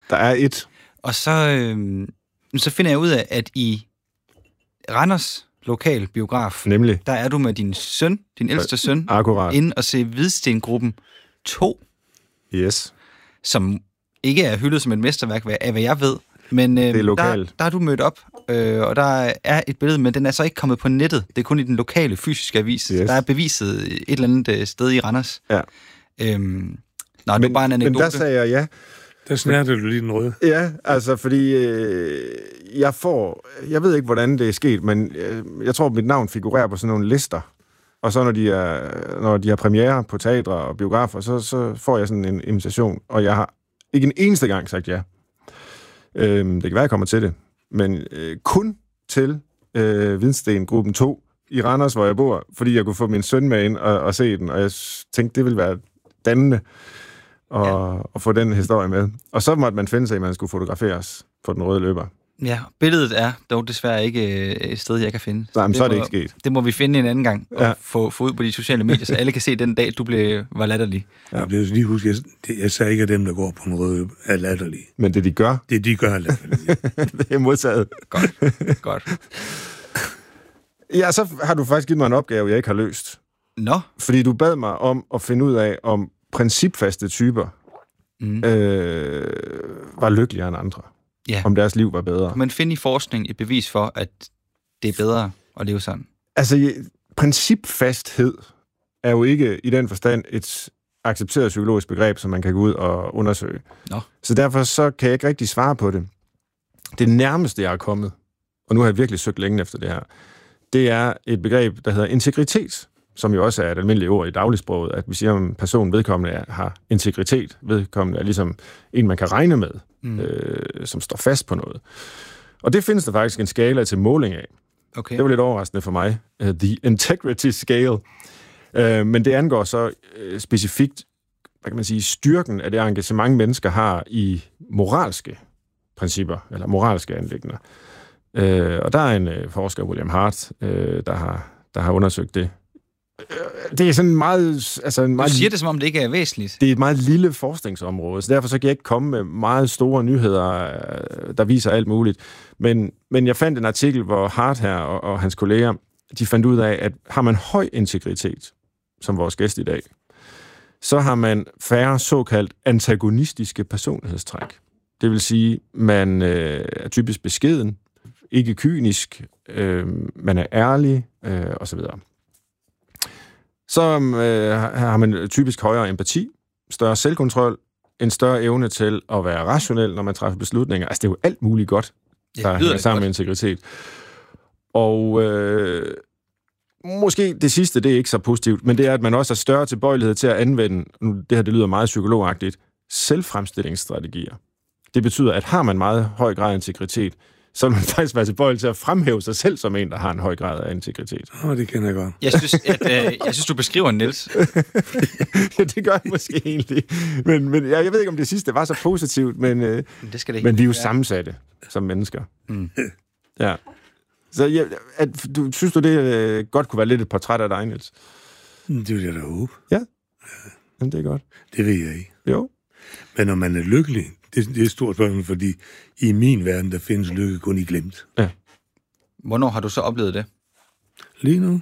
Der er et. Og så finder jeg ud af, at i Randers lokal biograf, Nemlig. der er du med din søn, din ældste søn, Akkurat. inde og se Hvidstengruppen 2, Yes. som ikke er hyldet som et mesterværk, af hvad jeg ved. Men det er lokalt. Der er du mødt op, og der er et billede, men den er så ikke kommet på nettet. Det er kun i den lokale fysiske avis. Yes. Der er beviset et eller andet sted i Randers. Ja. Det er bare en anekdote. Men der sagde jeg ja. Der snærte du lige den røde. Ja, altså fordi jeg ved ikke, hvordan det er sket, men jeg tror, mit navn figurerer på sådan nogle lister. Og så når de har premiere på teatre og biografer, så får jeg sådan en invitation, og jeg har ikke en eneste gang sagt ja. Det kan være, jeg kommer til det, men kun til Hvidstengruppen 2 i Randers, hvor jeg bor, fordi jeg kunne få min søn med ind og se den, og jeg tænkte, det ville være dannende at få den historie med. Og så måtte man finde sig, at man skulle fotograferes på den røde løber. Ja, billedet er dog desværre ikke et sted, jeg kan finde. Nej, så er det ikke sket. Det må vi finde en anden gang og få ud på de sociale medier, så alle kan se den dag, du var latterlig. Ja. Jeg bliver lige huske, jeg sagde ikke, at dem, der går på en røde, er latterlige. Men det, de gør? Det, de gør, er latterlige. Det er modtaget. Godt. Ja, så har du faktisk givet mig en opgave, jeg ikke har løst. Nå? Fordi du bad mig om at finde ud af, om principfaste typer var lykkeligere end andre. Ja. Om deres liv var bedre. Kan man finde i forskning et bevis for, at det er bedre at leve sådan? Altså, principfasthed er jo ikke i den forstand et accepteret psykologisk begreb, som man kan gå ud og undersøge. Nå. Så derfor så kan jeg ikke rigtig svare på det. Det nærmeste, jeg er kommet, og nu har jeg virkelig søgt længe efter det her, det er et begreb, der hedder integritet, som jo også er et almindeligt ord i dagligsproget, at vi siger, om personen vedkommende har integritet. Vedkommende er ligesom en, man kan regne med, som står fast på noget. Og det findes der faktisk en skala til måling af. Okay. Det var lidt overraskende for mig. The Integrity Scale. Men det angår så specifikt, hvad kan man sige, styrken af det engagement, mennesker har i moralske principper, eller moralske anliggender. Og der er en forsker, William Hart, der har undersøgt det. Det er sådan meget... Altså du siger det, som om det ikke er væsentligt. Det er et meget lille forskningsområde, så derfor så kan jeg ikke komme med meget store nyheder, der viser alt muligt. Men jeg fandt en artikel, hvor Hart her og hans kolleger, de fandt ud af, at har man høj integritet, som vores gæst i dag, så har man færre såkaldt antagonistiske personlighedstræk. Det vil sige, man er typisk beskeden, ikke kynisk, man er ærlig, osv. Så har man typisk højere empati, større selvkontrol, en større evne til at være rationel, når man træffer beslutninger. Altså, det er jo alt muligt godt, der hænger sammen med integritet. Og måske det sidste, det er ikke så positivt, men det er, at man også har større tilbøjelighed til at anvende, det her det lyder meget psykologagtigt, selvfremstillingsstrategier. Det betyder, at har man meget høj grad af integritet, så vil man faktisk være tilbøjelig til at fremhæve sig selv som en, der har en høj grad af integritet. Det kender jeg godt. Jeg synes, du beskriver Niels. Ja, det gør jeg måske egentlig. Men jeg ved ikke, om det sidste var så positivt, men vi er jo sammensatte som mennesker. Ja. Så synes du, det godt kunne være lidt et portræt af dig, Niels? Det vil jeg da håbe. Ja. Jamen, det er godt. Det ved jeg ikke. Jo. Men når man er lykkelig, det er et stort spørgsmål, fordi i min verden, der findes lykke kun i glemt. Ja. Hvornår har du så oplevet det? Lige nu.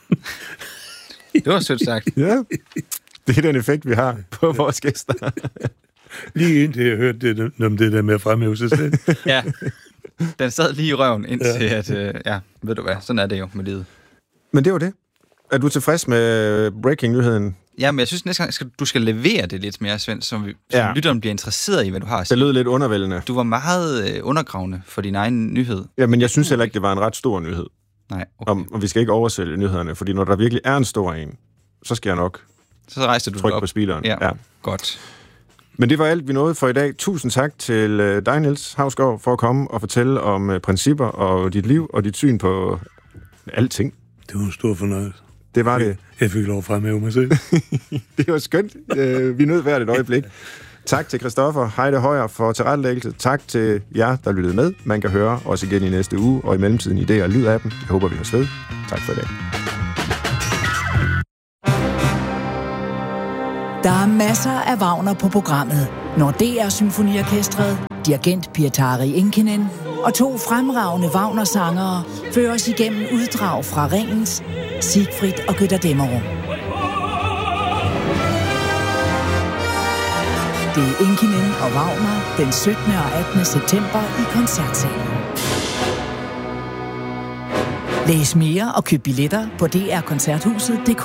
Det var sødt sagt. Ja. Det er den effekt, vi har på vores gæster. Lige indtil jeg hørte det, om det der med at fremhæve sig selv. Ja. Den sad lige i røven, indtil at, ved du hvad, sådan er det jo med livet. Men det var det. Er du tilfreds med breaking-nyheden? Ja, men jeg synes næste gang, du skal levere det lidt mere, Svend, så lytteren bliver interesseret i, hvad du har at sige. Det lød lidt undervældende. Du var meget undergravende for din egen nyhed. Ja, men jeg synes heller ikke, det var en ret stor nyhed. Nej, okay. Og vi skal ikke oversælge nyhederne, fordi når der virkelig er en stor en, så skal jeg nok trykke på speederen. Ja, godt. Men det var alt, vi nåede for i dag. Tusind tak til dig, Niels Hausgaard, for at komme og fortælle om principper og dit liv og dit syn på alting. Det var en stor fornøjelse. Det var det. Jeg fik lov at fremhæve mig selv. Det var skønt. Vi nød hvert et øjeblik. Tak til Christoffer Heide Højer for tilrettelæggelse. Tak til jer, der lyttede med. Man kan høre os igen i næste uge, og i mellemtiden idéer og lyd af dem. Jeg håber, vi høres ved. Tak for i dag. Der er masser af Wagner på programmet, når DR Symfoniorkestret dirigent Pietari Inkinen og 2 fremragende Wagner-sangere fører os igennem uddrag fra Ringens, Siegfried og Götterdämmerung. Det er Inkinen og Wagner den 17. og 18. september i Koncertsalen. Læs mere og køb billetter på drkoncerthuset.dk.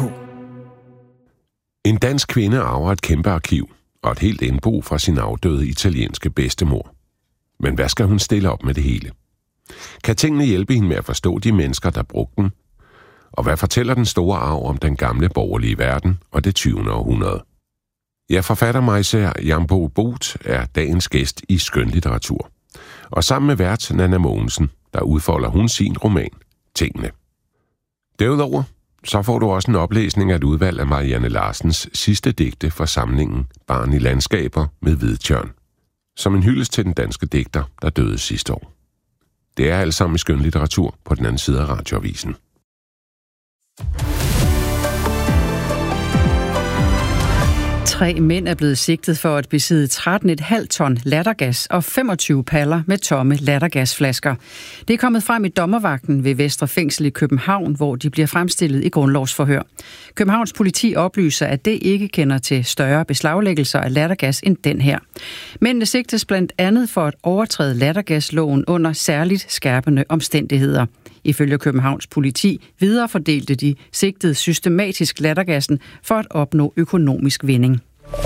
En dansk kvinde arver et kæmpe arkiv og et helt indbo fra sin afdøde italienske bedstemor. Men hvad skal hun stille op med det hele? Kan tingene hjælpe hende med at forstå de mennesker, der brugte den? Og hvad fortæller den store arv om den gamle borgerlige verden og det 20. århundrede? Ja, forfatter Majsa Jambo Both er dagens gæst i skønlitteratur. Og sammen med vært Nanna Mogensen, der udfolder hun sin roman, Tingene. Derudover så får du også en oplæsning af et udvalg af Marianne Larsens sidste digte fra samlingen Barn i landskaber med Hvidtjørn, som en hyldest til den danske digter, der døde sidste år. Det er alt sammen i skønlitteratur på den anden side af Radioavisen. 3 mænd er blevet sigtet for at besidde 13,5 ton lattergas og 25 paller med tomme lattergasflasker. Det er kommet frem i dommervagten ved Vestre Fængsel i København, hvor de bliver fremstillet i grundlovsforhør. Københavns politi oplyser, at det ikke kender til større beslaglæggelser af lattergas end den her. Mændene sigtes blandt andet for at overtræde lattergasloven under særligt skærpende omstændigheder. Ifølge Københavns politi viderefordelte de sigtede systematisk lattergassen for at opnå økonomisk vinding.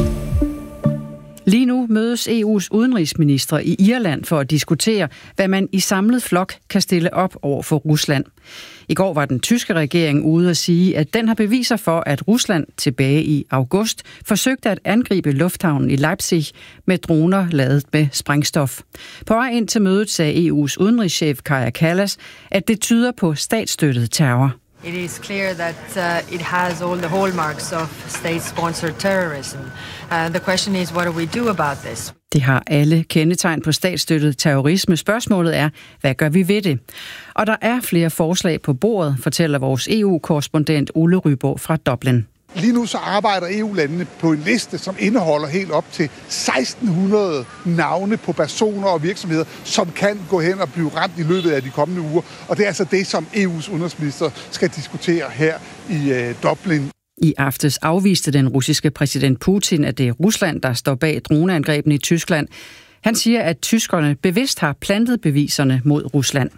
Lige nu mødes EU's udenrigsministre i Irland for at diskutere, hvad man i samlet flok kan stille op over for Rusland. I går var den tyske regering ude at sige, at den har beviser for, at Rusland tilbage i august forsøgte at angribe lufthavnen i Leipzig med droner ladet med sprængstof. På vej ind til mødet sagde EU's udenrigschef Kaja Kallas, at det tyder på statsstøttet terror. It is clear that it has all the hallmarks of state-sponsored terrorism. The question is, what do we do about this? Det har alle kendetegn på statsstøttet terrorisme. Spørgsmålet er, hvad gør vi ved det? Og der er flere forslag på bordet, fortæller vores EU-korrespondent Ole Ryborg fra Dublin. Lige nu så arbejder EU-landene på en liste, som indeholder helt op til 1600 navne på personer og virksomheder, som kan gå hen og blive ramt i løbet af de kommende uger. Og det er altså det, som EU's udenrigsminister skal diskutere her i Dublin. I aftes afviste den russiske præsident Putin, at det er Rusland, der står bag droneangrebene i Tyskland. Han siger, at tyskerne bevidst har plantet beviserne mod Rusland.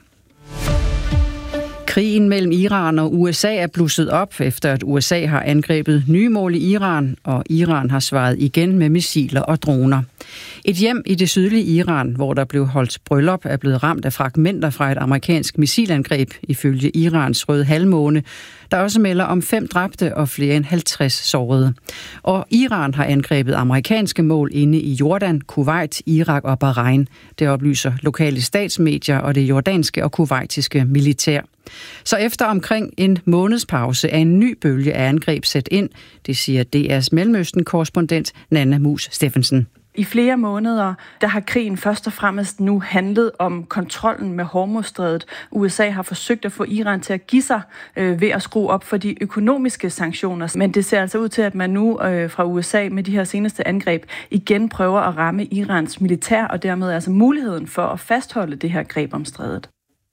Krigen mellem Iran og USA er blusset op, efter at USA har angrebet nye mål i Iran, og Iran har svaret igen med missiler og droner. Et hjem i det sydlige Iran, hvor der blev holdt bryllup, er blevet ramt af fragmenter fra et amerikansk missilangreb, ifølge Irans Røde Halvmåne, der også melder om 5 dræbte og flere end 50 sårede. Og Iran har angrebet amerikanske mål inde i Jordan, Kuwait, Irak og Bahrain. Det oplyser lokale statsmedier og det jordanske og kuwaitiske militær. Så efter omkring en månedspause er en ny bølge af angreb sat ind, det siger DR's Mellemøsten-korrespondent Nanna Mus Steffensen. I flere måneder, der har krigen først og fremmest nu handlet om kontrollen med Hormuzstrædet. USA har forsøgt at få Iran til at give sig ved at skrue op for de økonomiske sanktioner. Men det ser altså ud til, at man nu fra USA med de her seneste angreb igen prøver at ramme Irans militær, og dermed altså muligheden for at fastholde det her greb om strædet.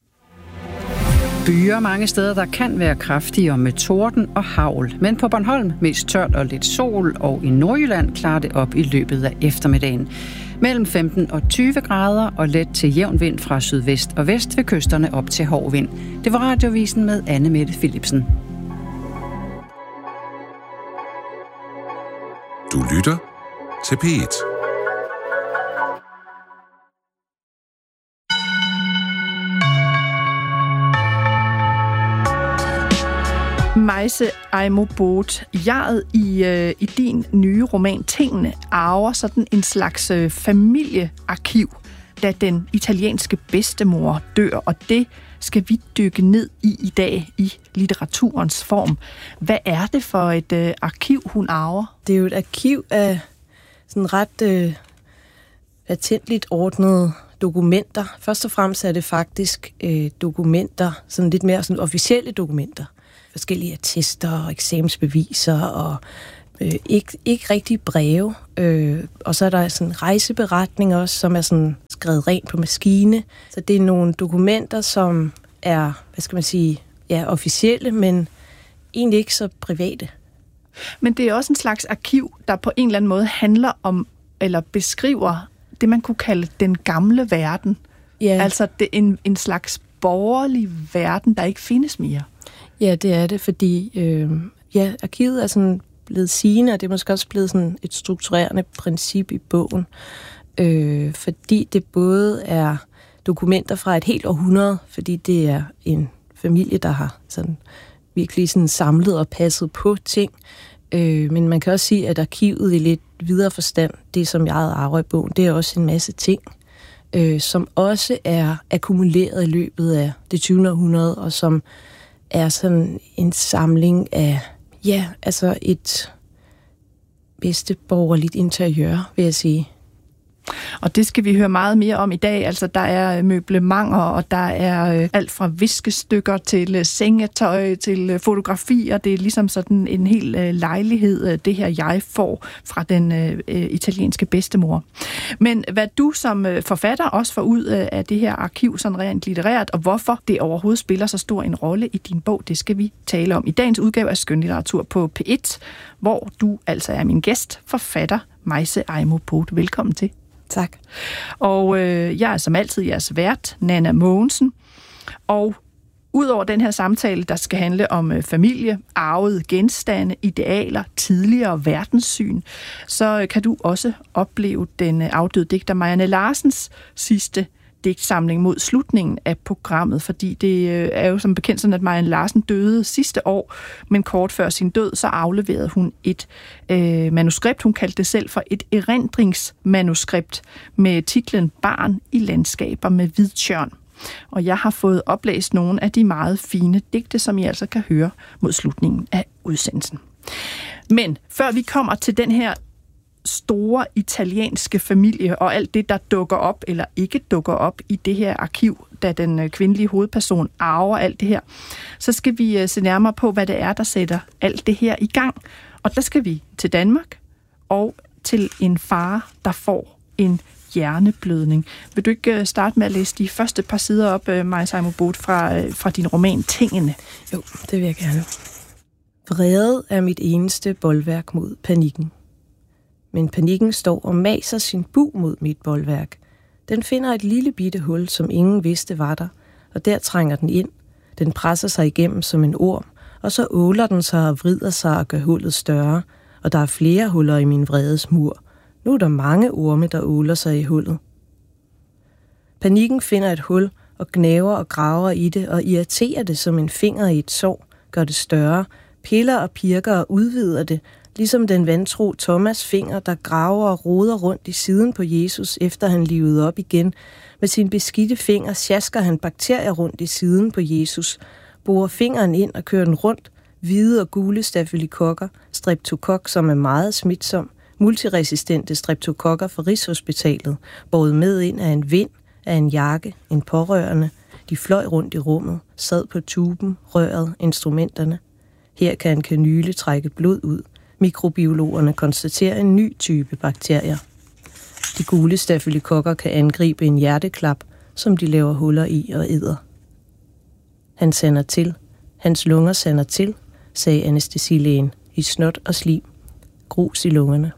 Byer mange steder, der kan være kraftige og med torden og hagl. Men på Bornholm mest tørt og lidt sol, og i Nordjylland klarer det op i løbet af eftermiddagen. Mellem 15 og 20 grader og let til jævn vind fra sydvest og vest ved kysterne op til hård vind. Det var Radioavisen med Anne Mette Philipsen. Du lytter til P1. Majse Jambo Both, jeget i din nye roman Tingene arver sådan en slags familiearkiv, da den italienske bedstemor dør, og det skal vi dykke ned i dag i litteraturens form. Hvad er det for et arkiv, hun arver? Det er jo et arkiv af sådan ret patentligt ordnede dokumenter. Først og fremmest er det faktisk dokumenter, sådan lidt mere sådan officielle dokumenter. Forskellige attester og eksamensbeviser og ikke rigtig breve. Og så er der sådan en rejseberetning også, som er sådan skrevet rent på maskine. Så det er nogle dokumenter, som er, officielle, men egentlig ikke så private. Men det er også en slags arkiv, der på en eller anden måde handler om, eller beskriver det, man kunne kalde den gamle verden. Ja. Altså det er en slags borgerlig verden, der ikke findes mere. Ja, det er det, fordi arkivet er sådan blevet sigende, og det er måske også blevet sådan et strukturerende princip i bogen. Fordi det både er dokumenter fra et helt århundrede, fordi det er en familie, der har sådan virkelig sådan samlet og passet på ting. Men man kan også sige, at arkivet i lidt videre forstand, det som jeg arver i bogen, det er også en masse ting, som også er akkumuleret i løbet af det 20. århundrede, og som er sådan en samling af, et bedsteborgerligt interiør, vil jeg sige. Og det skal vi høre meget mere om i dag. Altså, der er møblementer, og der er alt fra viskestykker til sengetøj til fotografier. Det er ligesom sådan en hel lejlighed, det her jeg får fra den italienske bedstemor. Men hvad du som forfatter også får ud af det her arkiv, sådan rent litterært, og hvorfor det overhovedet spiller så stor en rolle i din bog, det skal vi tale om i dagens udgave af Skønlitteratur på P1, hvor du altså er min gæst, forfatter Maise Aimo Boot. Velkommen til. Tak. Og jeg er som altid jeres vært, Nanna Mogensen. Og udover den her samtale, der skal handle om familie, arvede genstande, idealer, tidligere verdenssyn, så kan du også opleve den afdøde digter Marianne Larsens sidste digtsamling mod slutningen af programmet, fordi det er jo som bekendt sådan, at Marianne Larsen døde sidste år, men kort før sin død, så afleverede hun et manuskript. Hun kaldte det selv for et erindringsmanuskript med titlen Barn i landskaber med hvidtjørn. Og jeg har fået oplæst nogle af de meget fine digte, som I altså kan høre mod slutningen af udsendelsen. Men før vi kommer til den her store italienske familie og alt det, der dukker op eller ikke dukker op i det her arkiv, da den kvindelige hovedperson arver alt det her, så skal vi se nærmere på, hvad det er, der sætter alt det her i gang. Og der skal vi til Danmark og til en far, der får en hjerneblødning. Vil du ikke starte med at læse de første par sider op, Maise Aimo Boot, fra din roman Tingene? Jo, det vil jeg gerne. Vrede er mit eneste bolværk mod panikken. Men panikken står og maser sin bug mod mit bolværk. Den finder et lille bitte hul, som ingen vidste var der, og der trænger den ind. Den presser sig igennem som en orm, og så åler den sig og vrider sig og gør hullet større, og der er flere huller i min vredes mur. Nu er der mange orme, der åler sig i hullet. Panikken finder et hul og gnaver og graver i det og irriterer det som en finger i et sår, gør det større, piller og pirker og udvider det, ligesom den vantro Thomas finger, der graver og roder rundt i siden på Jesus, efter han livede op igen. Med sin beskidte finger sjasker han bakterier rundt i siden på Jesus, borer fingeren ind og kører den rundt, hvide og gule stafylokokker, streptokok, som er meget smitsom, multiresistente streptokokker fra Rigshospitalet, båret med ind af en vind, af en jakke, en pårørende. De fløj rundt i rummet, sad på tuben, røret, instrumenterne. Her kan en kanyle trække blod ud. Mikrobiologerne konstaterer en ny type bakterier. De gule stafylokokker kan angribe en hjerteklap, som de laver huller i og æder. Han sander til. Hans lunger sander til, sagde anæstesilægen, i snot og slim. Grus i lungerne.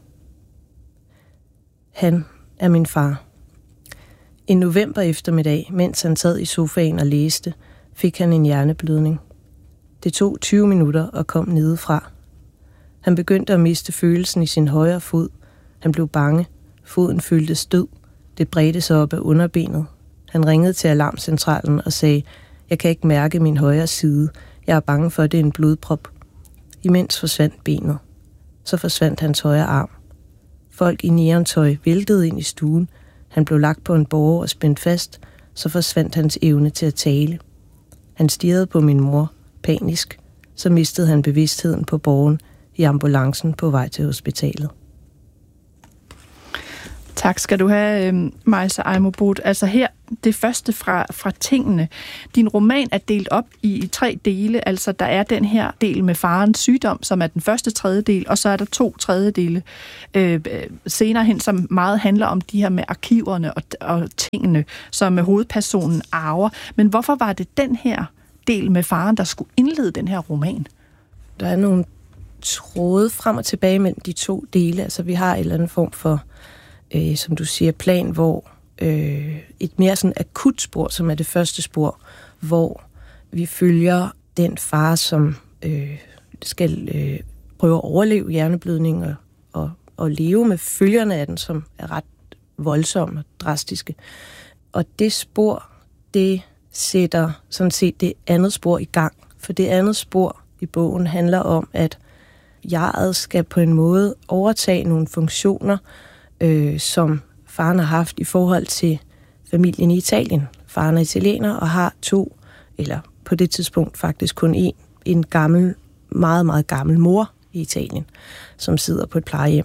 Han er min far. En november eftermiddag, mens han sad i sofaen og læste, fik han en hjerneblødning. Det tog 20 minutter og kom nedefra. Han begyndte at miste følelsen i sin højre fod. Han blev bange. Foden føltes død. Det bredte sig op af underbenet. Han ringede til alarmcentralen og sagde, jeg kan ikke mærke min højre side. Jeg er bange for, at det er en blodprop. Imens forsvandt benet. Så forsvandt hans højre arm. Folk i neontøj væltede ind i stuen. Han blev lagt på en båre og spændt fast. Så forsvandt hans evne til at tale. Han stirrede på min mor, panisk. Så mistede han bevidstheden på båren i ambulancen på vej til hospitalet. Tak skal du have, Maise Aimo Boot. Altså her det første fra tingene. Din roman er delt op i 3 dele, altså der er den her del med farens sygdom, som er den første tredjedel, og så er der 2 tredjedele senere hen, som meget handler om de her med arkiverne og tingene, som hovedpersonen arver. Men hvorfor var det den her del med faren, der skulle indlede den her roman? Der er nogle tråde frem og tilbage mellem de 2 dele. Altså vi har en eller anden form for, som du siger, plan, hvor et mere sådan akut spor, som er det første spor, hvor vi følger den far, som skal prøve at overleve hjerneblødning og leve med følgerne af den, som er ret voldsomme og drastiske. Og det spor, det sætter sådan set det andet spor i gang. For det andet spor i bogen handler om, at jeget skal på en måde overtage nogle funktioner, som faren har haft i forhold til familien i Italien. Faren er italiener og har 2, eller på det tidspunkt faktisk kun en gammel, meget, meget gammel mor i Italien, som sidder på et plejehjem,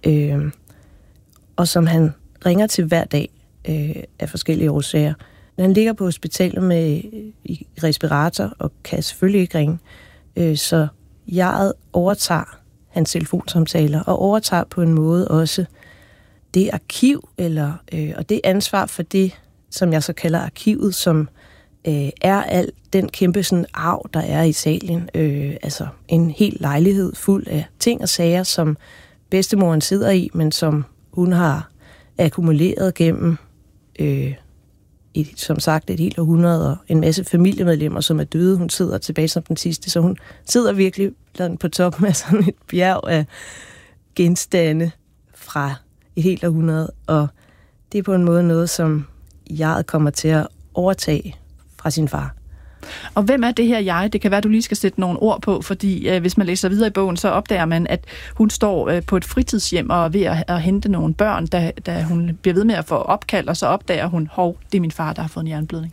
og som han ringer til hver dag af forskellige årsager. Han ligger på hospitalet med i respirator og kan selvfølgelig ikke ringe, så jeget overtager hans telefonsamtaler og overtager på en måde også det arkiv, og det ansvar for det, som jeg så kalder arkivet, som er al den kæmpe sådan arv, der er i Italien. Altså en hel lejlighed fuld af ting og sager, som bedstemoren sidder i, men som hun har akkumuleret gennem, som sagt, et helt århundrede, og en masse familiemedlemmer, som er døde. Hun sidder tilbage som den sidste, så hun sidder virkelig på toppen af sådan et bjerg af genstande fra et helt århundrede, og det er på en måde noget, som jeget kommer til at overtage fra sin far. Og hvem er det her jeg? Det kan være, at du lige skal sætte nogle ord på, fordi hvis man læser videre i bogen, så opdager man, at hun står på et fritidshjem og er ved at hente nogle børn, da hun bliver ved med at få opkald, og så opdager hun, det er min far, der har fået en hjerneblødning.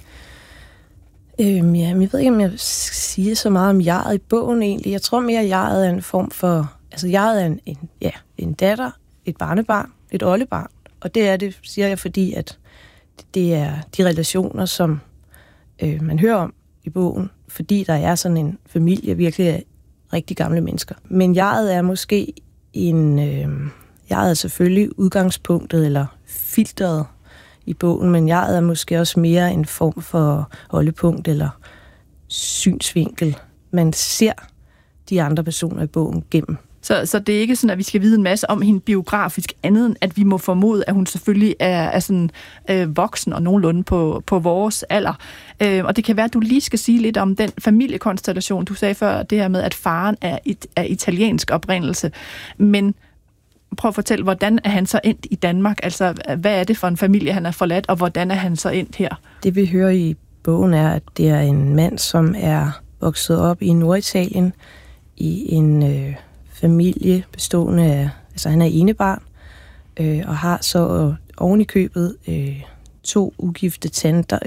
Jeg ved ikke, om jeg siger så meget om jeget i bogen egentlig. Jeg tror mere, at jeget er en form for... Altså, jeget er en datter, et barnebarn, et oldebarn. Og det er det, siger jeg, fordi at det er de relationer, som man hører om i bogen, fordi der er sådan en familie virkelig af rigtig gamle mennesker. Men jeget er måske jeget er selvfølgelig udgangspunktet eller filteret i bogen, men jeget er måske også mere en form for holdepunkt eller synsvinkel. Man ser de andre personer i bogen gennem. Så det er ikke sådan, at vi skal vide en masse om hende biografisk, andet end at vi må formode, at hun selvfølgelig er sådan voksen og nogenlunde på vores alder. Og det kan være, at du lige skal sige lidt om den familiekonstellation. Du sagde før det her med, at faren er italiensk oprindelse. Men prøv at fortælle, hvordan er han så endt i Danmark? Altså, hvad er det for en familie, han er forladt, og hvordan er han så endt her? Det vi hører i bogen er, at det er en mand, som er vokset op i Norditalien i en familie bestående af, altså han er enebarn, og har så oven i købet 2 ugifte tanter,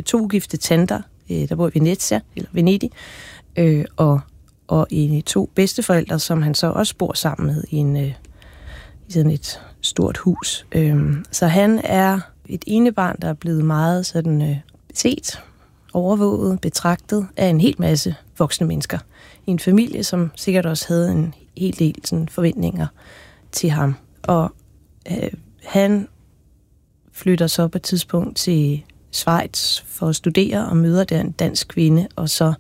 der bor i Venedig, og 2 bedsteforældre, som han så også bor sammen med i sådan et stort hus. Så han er et enebarn, der er blevet meget sådan set, overvåget, betragtet af en hel masse voksne mennesker i en familie, som sikkert også havde en hel del sådan forventninger til ham. Og han flytter så på et tidspunkt til Schweiz for at studere og møder der en dansk kvinde, og så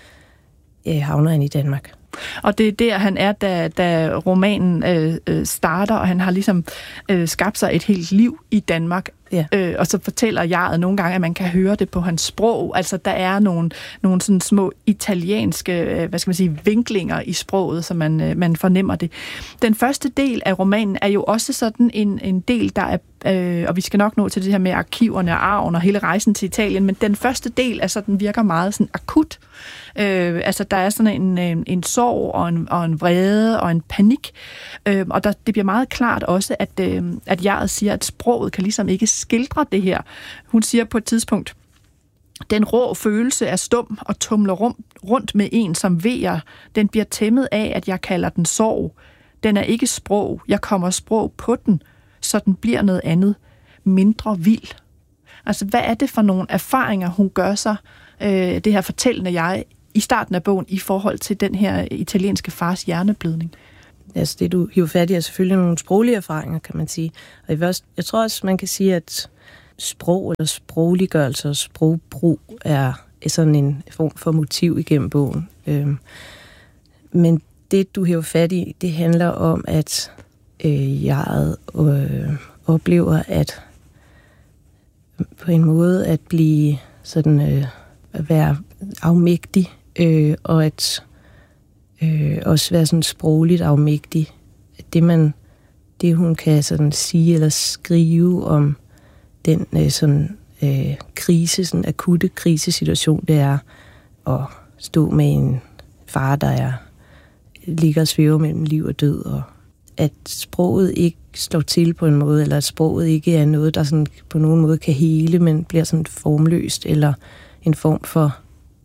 havner han i Danmark. Og det er der, han er, da romanen starter, og han har ligesom skabt sig et helt liv i Danmark. Ja. Og så fortæller jeget nogle gange, at man kan høre det på hans sprog. Altså, der er nogle sådan små italienske, vinklinger i sproget, så man fornemmer det. Den første del af romanen er jo også sådan en del, der er, og vi skal nok nå til det her med arkiverne og arven og hele rejsen til Italien, men den første del er sådan, virker meget sådan akut. Altså, der er sådan en sorg og en vrede og en panik. Og det bliver meget klart også, at jeget siger, at sproget kan ligesom ikke skildre det her. Hun siger på et tidspunkt, den rå følelse er stum og tumler rundt med en, som vejer. Den bliver tæmmet af, at jeg kalder den sorg. Den er ikke sprog. Jeg kommer sprog på den, så den bliver noget andet. Mindre vild. Altså, hvad er det for nogle erfaringer, hun gør sig, det her fortællende jeg, i starten af bogen, i forhold til den her italienske fars hjerneblødning? Altså, det du hiver fat i er selvfølgelig nogle sproglige erfaringer, kan man sige. Og jeg tror også, man kan sige, at sprog eller sprogliggørelse og sprogbrug er sådan en form for motiv igennem bogen. Men det, du hiver fat i, det handler om, at jeg oplever at på en måde at blive sådan at være afmægtig og at også være sådan sprogligt afmægtig. Det hun kan sådan sige eller skrive om den sådan sådan akutte krisesituation, det er at stå med en far, der ligger og svæver mellem liv og død, og at sproget ikke slår til på en måde, eller at sproget ikke er noget, der sådan på nogen måde kan hele, men bliver sådan formløst, eller en form for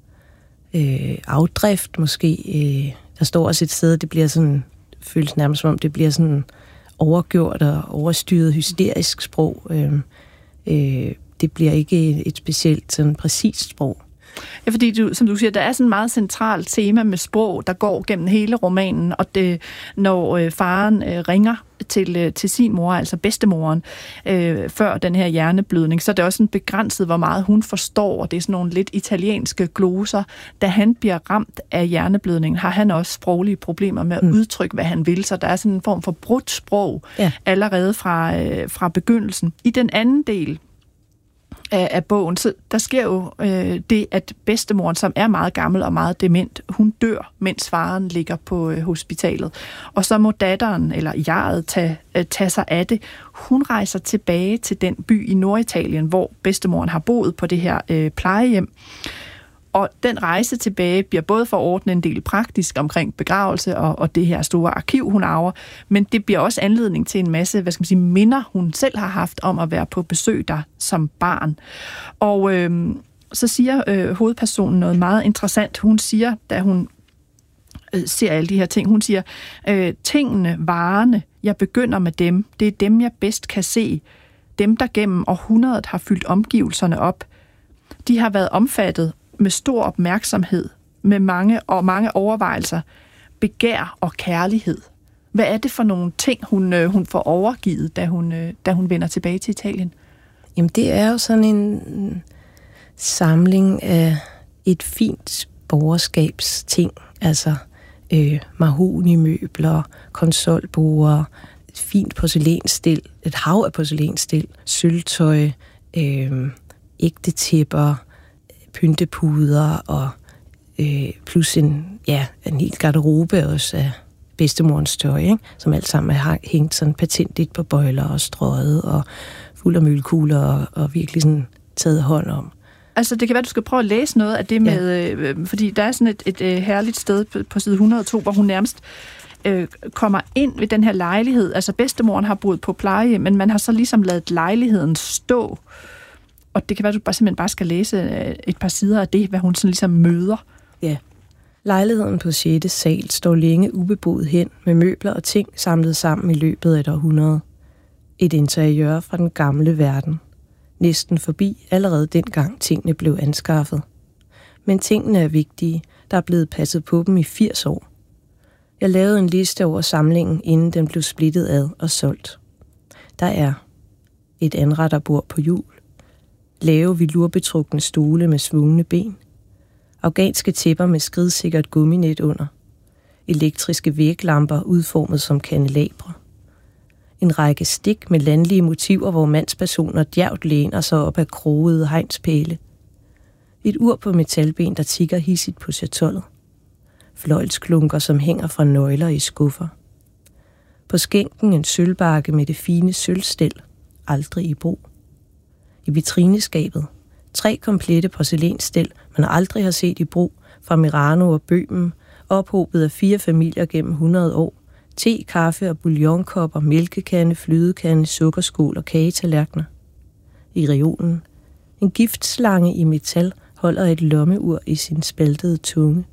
afdrift måske. Der står også et sted, det bliver sådan, føles nærmest som om det bliver sådan overgjort og overstyret hysterisk sprog. Det bliver ikke et specielt sådan præcist sprog. Ja, fordi som du siger, der er sådan et meget centralt tema med sprog, der går gennem hele romanen, og det, når faren ringer til sin mor, altså bedstemoren, før den her hjerneblødning, så er det også sådan begrænset, hvor meget hun forstår, og det er sådan nogle lidt italienske gloser. Da han bliver ramt af hjerneblødningen, har han også sproglige problemer med at udtrykke, hvad han vil, så der er sådan en form for brudt sprog allerede fra begyndelsen. I den anden del af bogen, så der sker jo det, at bedstemoren, som er meget gammel og meget dement, hun dør, mens faren ligger på hospitalet. Og så må datteren, eller jeget, tage sig af det. Hun rejser tilbage til den by i Norditalien, hvor bedstemoren har boet på det her plejehjem. Og den rejse tilbage bliver både for at ordne en del praktisk omkring begravelse og det her store arkiv, hun arver, men det bliver også anledning til en masse, minder, hun selv har haft om at være på besøg der som barn. Og så siger hovedpersonen noget meget interessant. Hun siger, da hun ser alle de her ting, hun siger, tingene, varerne, jeg begynder med dem, det er dem, jeg bedst kan se. Dem, der gennem århundredet har fyldt omgivelserne op. De har været omfattet med stor opmærksomhed, med mange overvejelser, begær og kærlighed. Hvad er det for nogle ting, hun får overgivet, da hun vender tilbage til Italien? Jamen, det er jo sådan en samling af et fint borgerskabsting, altså mahognimøbler, konsolborde, fint porcelænsstil, et hav af porcelænsstil, sølvtøj, ægte tæpper, pyntepuder og plus en hel garderobe også af bedstemorens tøj, ikke? Som alt sammen har hængt sådan patentligt på bøjler og strøget og fuld af mølkugler og virkelig sådan taget hånd om. Altså, det kan være, du skal prøve at læse noget af det med, fordi der er sådan et herligt sted på side 102, hvor hun nærmest kommer ind ved den her lejlighed. Altså, bedstemoren har boet på plejehjem, men man har så ligesom ladet lejligheden stå. Og det kan være, at du simpelthen bare skal læse et par sider af det, hvad hun sådan ligesom møder. Ja. Lejligheden på 6. sal står længe ubeboet hen, med møbler og ting samlet sammen i løbet af et århundrede. Et interiør fra den gamle verden. Næsten forbi allerede dengang tingene blev anskaffet. Men tingene er vigtige. Der er blevet passet på dem i 80 år. Jeg lavede en liste over samlingen, inden den blev splittet ad og solgt. Der er et anretterbord på hjul, lave velurbetrukne stole med svungne ben, afghanske tæpper med skridsikkert gumminet under, elektriske væglamper udformet som kandelabre, en række stik med landlige motiver, hvor mandspersoner djævt læner sig op af krogede hegnspæle, et ur på metalben, der tikker hissigt på chatollet, fløjlsklunker, som hænger fra nøgler i skuffer, på skænken en sølvbakke med det fine sølvstel, aldrig i brug. I vitrineskabet 3 komplette porcelænsstel, man aldrig har set i brug, fra Merano og Bøhmen, ophobet af 4 familier gennem 100 år. Te, kaffe og bouillonkopper, mælkekande, flydekande, sukkerskål og kagetallerkener. I reolen en giftslange i metal holder et lommeur i sin spaltede tunge.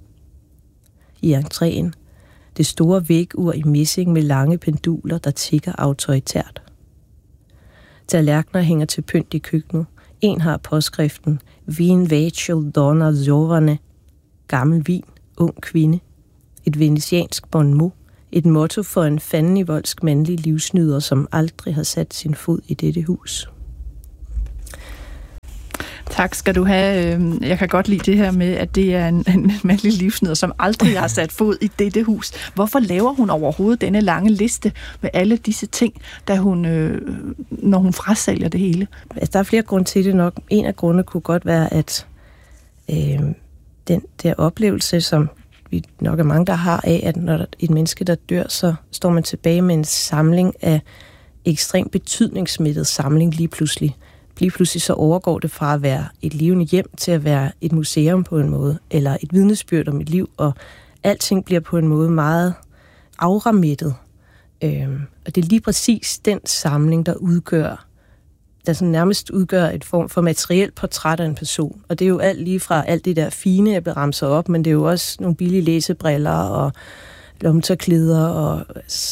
I entréen det store vægur i messing med lange penduler, der tikker autoritært. Tallerkener hænger til pynt i køkkenet. En har påskriften Vin Vachel Donna Zovane, gammel vin, ung kvinde. Et venetiansk bon mot. Et motto for en fandenivoldsk mandlig livsnyder, som aldrig har sat sin fod i dette hus. Tak skal du have. Jeg kan godt lide det her med, at det er en mandlig livsnyder, som aldrig har sat fod i dette hus. Hvorfor laver hun overhovedet denne lange liste med alle disse ting, når hun frasælger det hele? Altså, der er flere grunde til det nok. En af grundene kunne godt være, at den der oplevelse, som vi nok er mange, der har af, at når der er et menneske, der dør, så står man tilbage med en samling af ekstremt betydningssmittet samling lige pludselig. Lige pludselig så overgår det fra at være et levende hjem til at være et museum på en måde, eller et vidnesbyrd om et liv, og alting bliver på en måde meget aframættet. Og det er lige præcis den samling, der sådan nærmest udgør et form for materielt portræt af en person. Og det er jo alt lige fra alt det der fine, jeg ramser op, men det er jo også nogle billige læsebriller og lommetørklæder og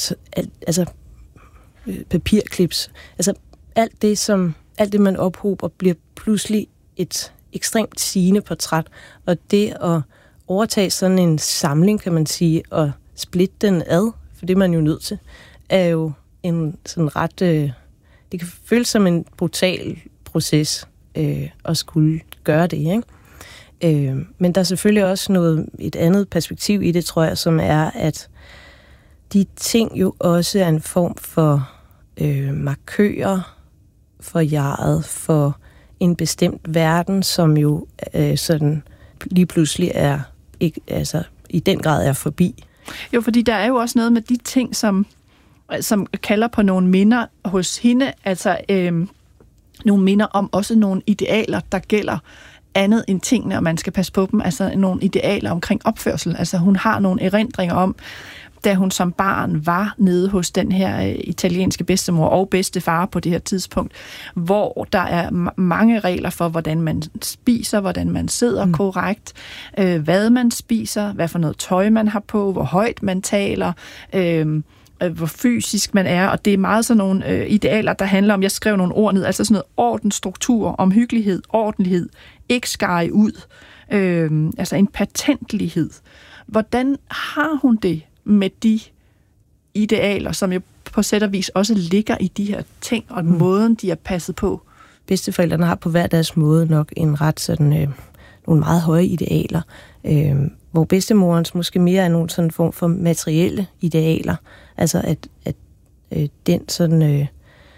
papirklips. Altså alt det, man ophober, bliver pludselig et ekstremt sigende portræt. Og det at overtage sådan en samling, kan man sige, og splitte den ad, for det er man jo nødt til, er jo en sådan ret... det kan føles som en brutal proces at skulle gøre det, ikke? Men der er selvfølgelig også et andet perspektiv i det, tror jeg, som er, at de ting jo også er en form for markører for jeget, for en bestemt verden, som jo sådan lige pludselig er ikke, altså i den grad er forbi. Jo, fordi der er jo også noget med de ting, som kalder på nogle minder hos hende, altså nogle minder om også nogle idealer, der gælder andet end tingene, og man skal passe på dem, altså nogle idealer omkring opførsel. Altså hun har nogle erindringer om, da hun som barn var nede hos den her italienske bedstemor og bedstefar på det her tidspunkt, hvor der er mange regler for, hvordan man spiser, hvordan man sidder korrekt, hvad man spiser, hvad for noget tøj man har på, hvor højt man taler, hvor fysisk man er, og det er meget sådan nogle idealer, der handler om, jeg skrev nogle ord ned, altså sådan noget orden, struktur, omhyggelighed, ordentlighed, ikke skære ud, altså en patentlighed. Hvordan har hun det med de idealer, som jo på sæt og vis også ligger i de her ting, og måden, de er passet på? Bedsteforældrene har på hver deres måde nok en ret sådan, nogle meget høje idealer, hvor bedstemorens måske mere er nogle sådan form for materielle idealer. Altså at den sådan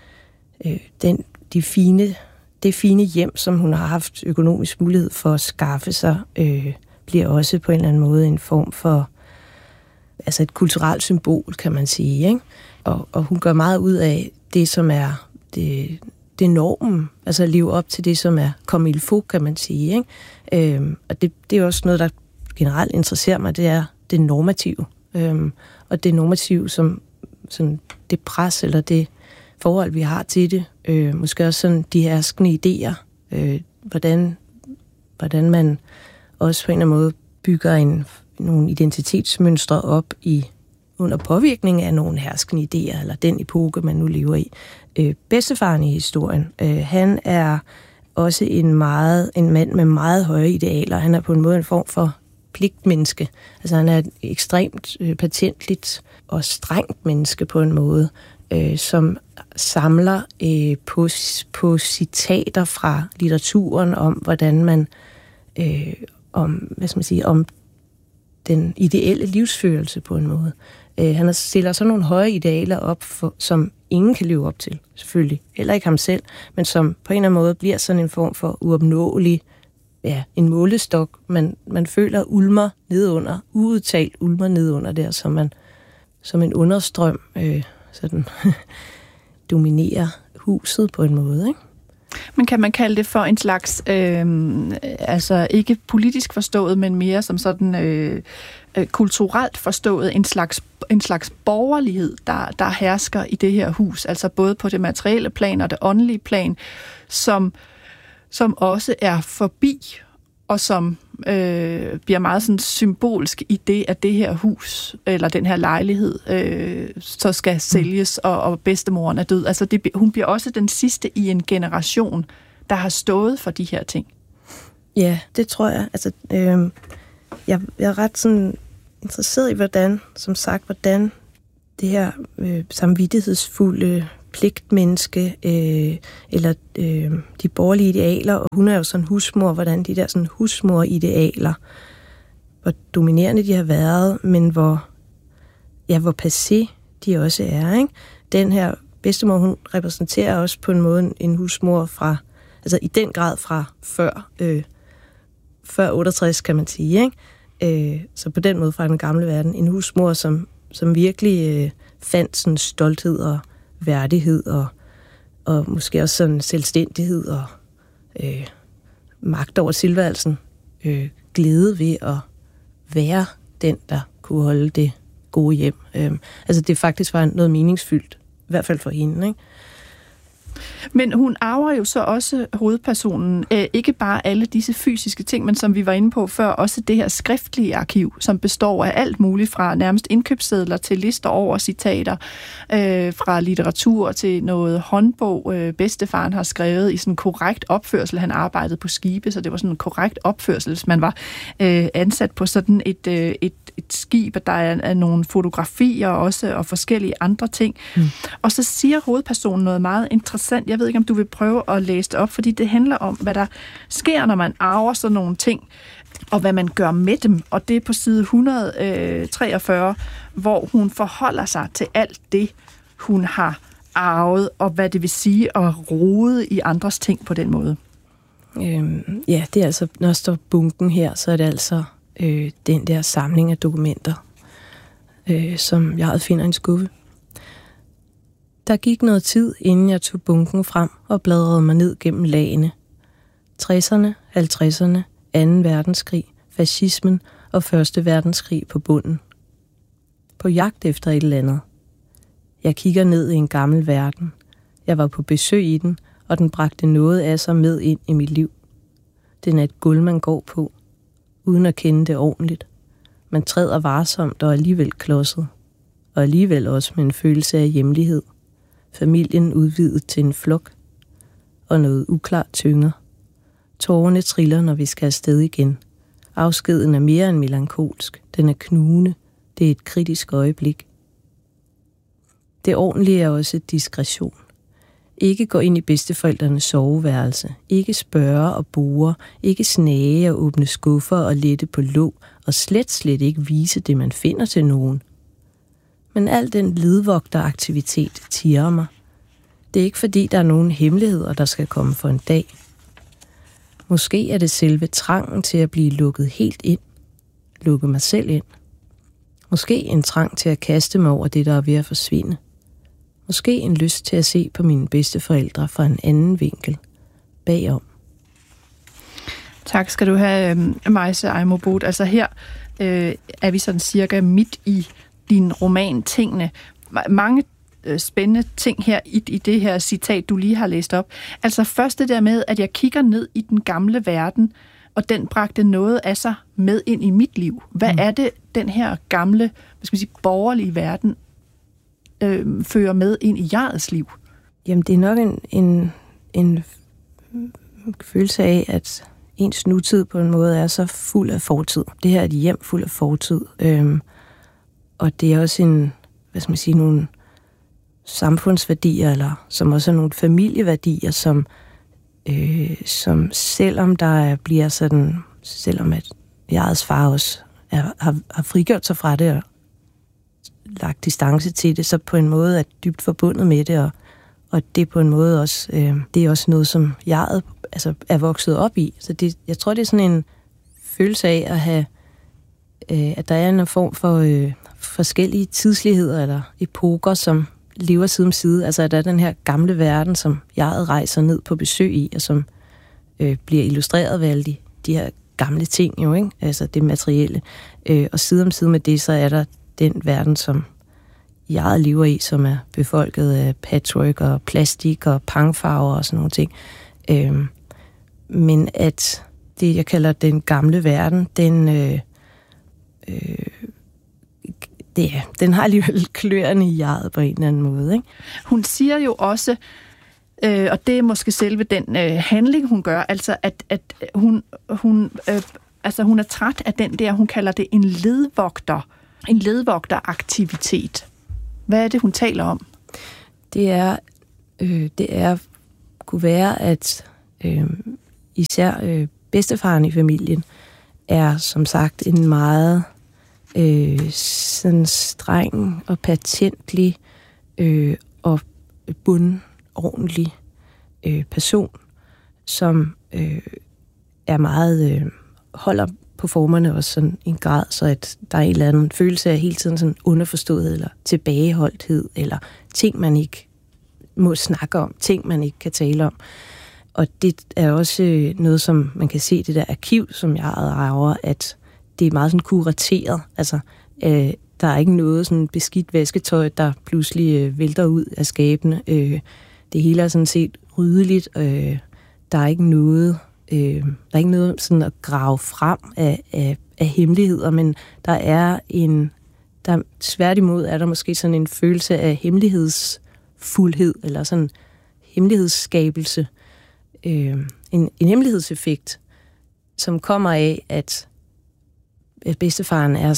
det fine hjem, som hun har haft økonomisk mulighed for at skaffe sig, bliver også på en eller anden måde en form for altså et kulturelt symbol, kan man sige, ikke? Og hun gør meget ud af det, som er det normen, altså at leve op til det, som er comme il faut, kan man sige, ikke? Og det er også noget, der generelt interesserer mig, det er det normative. Og det normative, som sådan det pres, eller det forhold, vi har til det, måske også sådan de herskende idéer, hvordan man også på en eller anden måde bygger nogle identitetsmønstre op under påvirkning af nogle herskende idéer, eller den epoke, man nu lever i. Bedstefaren i historien, han er også en mand med meget høje idealer. Han er på en måde en form for pligtmenneske. Altså han er et ekstremt patentligt og strengt menneske på en måde, som samler på citater fra litteraturen om, hvordan man om den ideelle livsførelse på en måde. Han stiller så nogle høje idealer op, som ingen kan leve op til, selvfølgelig. Heller ikke ham selv, men som på en eller anden måde bliver sådan en form for uopnåelig, en målestok, man føler ulmer nedunder, uudtalt ulmer nedunder der, som en understrøm sådan dominerer huset på en måde, ikke? Men kan man kalde det for en slags, altså ikke politisk forstået, men mere som sådan kulturelt forstået, en slags borgerlighed, der hersker i det her hus, altså både på det materielle plan og det åndelige plan, som også er forbi, og som bliver meget sådan symbolsk i det, at det her hus, eller den her lejlighed, så skal sælges, og bedstemoren er død. Altså hun bliver også den sidste i en generation, der har stået for de her ting? Ja, det tror jeg. Altså, jeg er ret sådan interesseret i, hvordan det her samvittighedsfulde pligtmenneske, eller de borgerlige idealer, og hun er jo sådan husmor, hvordan de der sådan husmor-idealer, hvor dominerende de har været, men hvor passé de også er, ikke? Den her bedstemor, hun repræsenterer også på en måde en husmor fra, altså i den grad fra før 68, kan man sige, ikke? Så på den måde fra den gamle verden, en husmor, som virkelig fandt sådan stolthed og værdighed og måske også sådan selvstændighed og magt over tilværelsen, glæde ved at være den, der kunne holde det gode hjem. Altså det faktisk var noget meningsfyldt, i hvert fald for hende, ikke? Men hun arver jo så også hovedpersonen, ikke bare alle disse fysiske ting, men som vi var inde på før, også det her skriftlige arkiv, som består af alt muligt fra nærmest indkøbssedler til lister over citater, fra litteratur til noget håndbog, bedstefaren har skrevet i sådan en korrekt opførsel. Han arbejdede på skibe, så det var sådan en korrekt opførsel, hvis man var ansat på sådan et skib, og der er nogle fotografier også, og forskellige andre ting. Og så siger hovedpersonen noget meget interessant. Jeg ved ikke, om du vil prøve at læse det op, fordi det handler om, hvad der sker, når man arver sådan nogle ting, og hvad man gør med dem. Og det er på side 143, hvor hun forholder sig til alt det, hun har arvet, og hvad det vil sige at rode i andres ting på den måde. Ja, det er altså, når der står bunken her, så er det altså den der samling af dokumenter, som jeg finder i en skuffe. Der gik noget tid, inden jeg tog bunken frem og bladrede mig ned gennem lagene. 60'erne, 50'erne, 2. verdenskrig, fascismen og 1. verdenskrig på bunden. På jagt efter et eller andet. Jeg kigger ned i en gammel verden. Jeg var på besøg i den, og den bragte noget af sig med ind i mit liv. Den er et gulv, man går på, uden at kende det ordentligt. Man træder varsomt og alligevel klodset. Og alligevel også med en følelse af hjemlighed. Familien udvidet til en flok. Og noget uklart tynger. Tårerne triller, når vi skal afsted igen. Afskeden er mere end melankolsk. Den er knugende. Det er et kritisk øjeblik. Det ordentlige er også diskretion. Ikke gå ind i bedsteforældrenes soveværelse. Ikke spørge og bore. Ikke snage og åbne skuffer og lette på låg. Og slet ikke vise det, man finder til nogen. Men al den ledvogteraktivitet tirer mig. Det er ikke fordi, der er nogen hemmeligheder, der skal komme for en dag. Måske er det selve trangen til at blive lukket helt ind. Lukke mig selv ind. Måske en trang til at kaste mig over det, der er ved at forsvinde. Måske en lyst til at se på mine bedsteforældre fra en anden vinkel. Bagom. Tak skal du have, Maise Aimer-Boot. Altså her er vi sådan cirka midt i din roman Tingene. Mange spændende ting her i det her citat, du lige har læst op. Altså først det der med, at jeg kigger ned i den gamle verden, og den bragte noget af sig med ind i mit liv. Hvad er det, den her gamle, borgerlige verden fører med ind i jegets liv? Jamen, det er nok en følelse af, at ens nutid på en måde er så fuld af fortid. Det her er et hjem fuld af fortid. Og det er også nogle samfundsværdier, eller som også er nogle familieværdier, som selvom selvom at jegets far også har frigjort sig fra det og lagt distance til det, så på en måde er dybt forbundet med det, og det på en måde også, det er også noget, som jeget er vokset op i. Så jeg tror, det er sådan en følelse af at have, at der er en form for forskellige tidsligheder eller epoker, som lever side om side. Altså, at der er den her gamle verden, som jeget rejser ned på besøg i, og som bliver illustreret ved alle de her gamle ting, jo, ikke? Altså det materielle. Og side om side med det, så er der den verden, som jeget lever i, som er befolket af patchwork og plastik og pangfarver og sådan nogle ting. Men at det, jeg kalder den gamle verden, den har alligevel kløerne i jeget på en eller anden måde, ikke? Hun siger jo også, Og det er måske selve den handling, hun gør, altså at hun er træt af den der, hun kalder det en ledvogteraktivitet. Hvad er det, hun taler om? Det kunne være, at især bedstefaren i familien er som sagt en meget sådan streng og patentlig og bundordentlig person, som er meget holder på formerne også sådan en grad, så at der er en eller anden følelse af hele tiden sådan underforståethed eller tilbageholdthed, eller ting, man ikke må snakke om, ting, man ikke kan tale om. Og det er også noget, som man kan se, det der arkiv, som jeg ejer over, at det er meget sådan kurateret. Altså, der er ikke noget sådan beskidt vasketøj, der pludselig vælter ud af skabene. Det hele er sådan set ryddeligt. Der er ikke noget sådan at grave frem af hemmeligheder, men tværtimod er der måske sådan en følelse af hemmelighedsfuldhed, eller sådan hemmelighedsskabelse. En hemmelighedseffekt, som kommer af, at bedstefaren er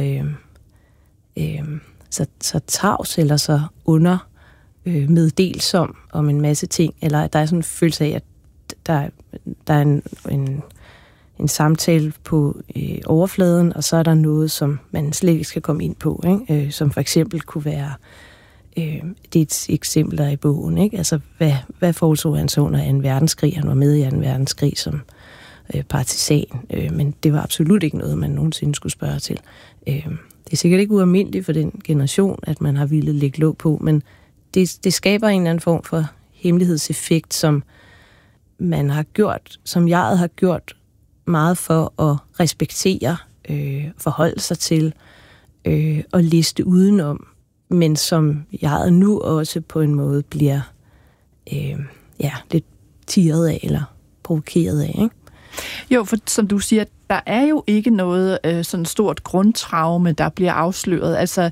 så tavs, eller så meddelsom om en masse ting, eller at der er sådan en følelse af, at der er en samtale på overfladen, og så er der noget, som man slet ikke skal komme ind på, ikke? Som for eksempel kunne være, det er et eksempel, der er i bogen, ikke? Altså, hvad foretog han så under 2. verdenskrig? Han var med i 2. verdenskrig som partisan, men det var absolut ikke noget, man nogensinde skulle spørge til. Det er sikkert ikke ualmindeligt for den generation, at man har ville lægge låg på, men det skaber en eller anden form for hemmelighedseffekt, som man har gjort, som jeg har gjort meget for at respektere, forholde sig til og liste udenom, men som jeg nu også på en måde bliver lidt tirret af eller provokeret af, ikke? Jo, for som du siger, der er jo ikke noget sådan stort grundtraume, der bliver afsløret. Altså,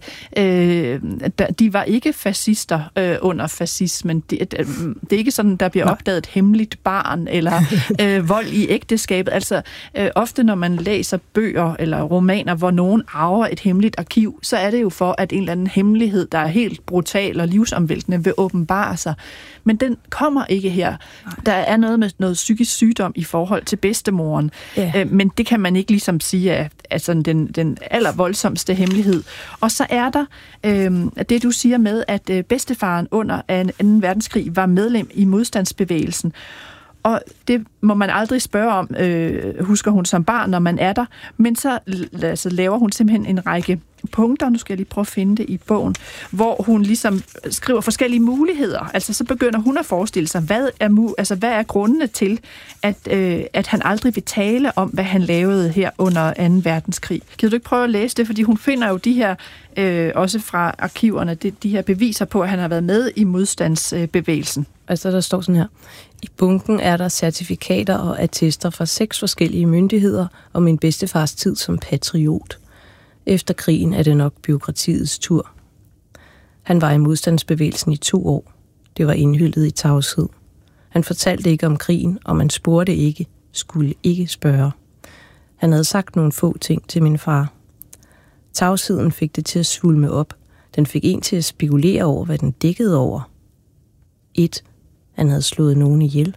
de var ikke fascister under fascismen. Det er ikke sådan, der bliver opdaget et hemmeligt barn eller vold i ægteskabet. Altså, ofte når man læser bøger eller romaner, hvor nogen arver et hemmeligt arkiv, så er det jo for, at en eller anden hemmelighed, der er helt brutal og livsomvæltende, vil åbenbare sig. Men den kommer ikke her. Der er noget med noget psykisk sygdom i forhold til bedstemoren. Ja. Men det kan man ikke ligesom sige er sådan den allervoldsomste hemmelighed. Og så er der det, du siger med, at bedstefaren under 2. verdenskrig var medlem i modstandsbevægelsen. Og det må man aldrig spørge om, husker hun som barn, når man er der. Men så laver hun simpelthen en række punkter, nu skal jeg lige prøve at finde det i bogen, hvor hun ligesom skriver forskellige muligheder. Altså så begynder hun at forestille sig, hvad er grundene til, at han aldrig vil tale om, hvad han lavede her under 2. verdenskrig. Kan du ikke prøve at læse det? Fordi hun finder jo de her, også fra arkiverne, de her beviser på, at han har været med i modstandsbevægelsen. Altså der står sådan her: i bunken er der certifikater og attester fra 6 forskellige myndigheder om min bedstefars tid som patriot. Efter krigen er det nok bureaukratiets tur. Han var i modstandsbevægelsen i 2 år. Det var indhyllet i tavshed. Han fortalte ikke om krigen, og man spurgte ikke, skulle ikke spørge. Han havde sagt nogle få ting til min far. Tavsheden fik det til at svulme op. Den fik en til at spekulere over, hvad den dækkede over. 1. Han havde slået nogen ihjel.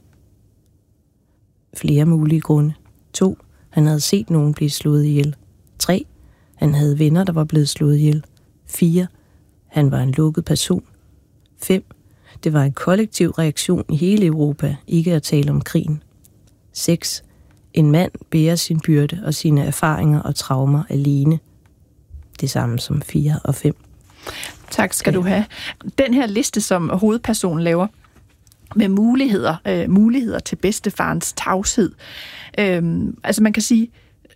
Flere mulige grunde. 2. Han havde set nogen blive slået ihjel. 3. Han havde venner, der var blevet slået ihjel. 4. Han var en lukket person. 5. Det var en kollektiv reaktion i hele Europa, ikke at tale om krigen. 6. En mand bærer sin byrde og sine erfaringer og traumer alene. Det samme som 4 og 5. Tak skal du have. Den her liste, som hovedpersonen laver, med muligheder til bedstefarens tavshed. Altså man kan sige,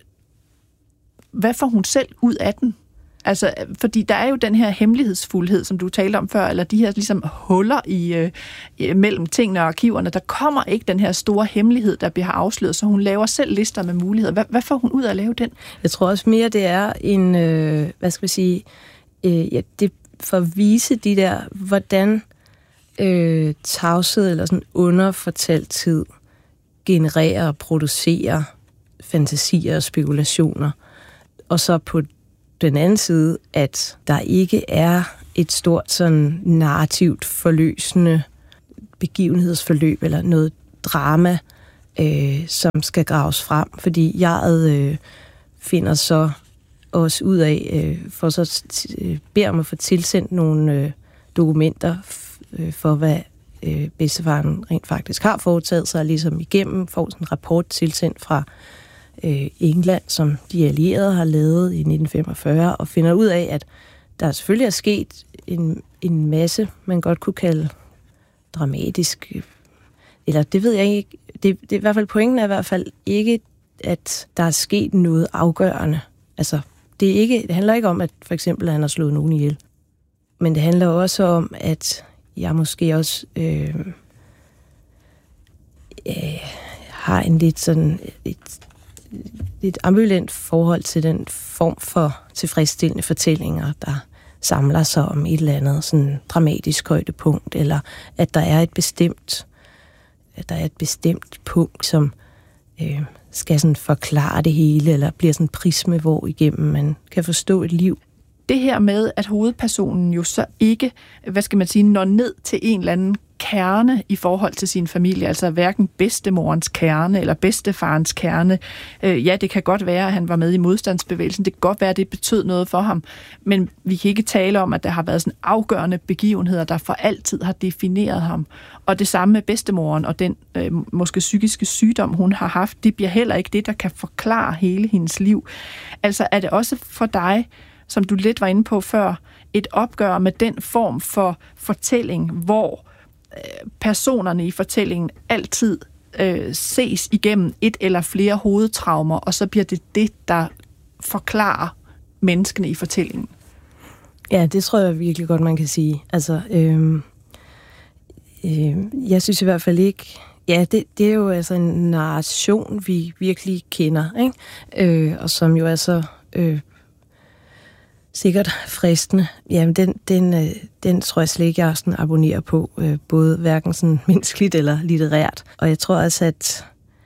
hvad får hun selv ud af den? Altså, fordi der er jo den her hemmelighedsfuldhed, som du talte om før, eller de her ligesom huller mellem tingene og arkiverne. Der kommer ikke den her store hemmelighed, der bliver afsløret, så hun laver selv lister med muligheder. Hvad får hun ud af at lave den? Jeg tror også mere, det er en, det for at vise de der, hvordan tavshed eller sådan underfortalthed genererer og producerer fantasier og spekulationer. Og så på den anden side, at der ikke er et stort sådan narrativt forløsende begivenhedsforløb eller noget drama, som skal graves frem. Fordi jeg finder så også ud af, for så beder om at få tilsendt nogle dokumenter for, hvad bedstefaren rent faktisk har foretaget sig, ligesom igennem får sådan en rapport tilsendt fra England, som de allierede har lavet i 1945, og finder ud af, at der selvfølgelig er sket en masse, man godt kunne kalde dramatisk, eller det ved jeg ikke. Det er i hvert fald, pointen er i hvert fald ikke, at der er sket noget afgørende. Altså, det handler ikke om, at for eksempel han har slået nogen ihjel. Men det handler også om, at jeg måske også har en lidt sådan et ambivalent forhold til den form for tilfredsstillende fortællinger, der samler sig om et eller andet sådan dramatisk højdepunkt, eller at der er et bestemt punkt, som skal sådan forklare det hele, eller bliver sådan en prisme, hvor igennem man kan forstå et liv. Det her med, at hovedpersonen jo så ikke, når ned til en eller anden kerne i forhold til sin familie, altså hverken bedstemorens kerne eller bedstefarens kerne. Ja, det kan godt være, at han var med i modstandsbevægelsen. Det kan godt være, at det betød noget for ham. Men vi kan ikke tale om, at der har været sådan afgørende begivenheder, der for altid har defineret ham. Og det samme med bedstemoren og den måske psykiske sygdom, hun har haft, det bliver heller ikke det, der kan forklare hele hendes liv. Altså er det også for dig, som du lidt var inde på før, et opgør med den form for fortælling, hvor personerne i fortællingen altid ses igennem et eller flere hovedtraumer, og så bliver det, der forklarer menneskene i fortællingen. Ja, det tror jeg virkelig godt, man kan sige. Altså, jeg synes i hvert fald ikke... Ja, det er jo altså en narration, vi virkelig kender, ikke? Og som jo er så... sikkert fristende. Jamen, den tror jeg slet ikke, jeg sådan abonnerer på, både hverken sådan menneskeligt eller litterært. Og jeg tror også, at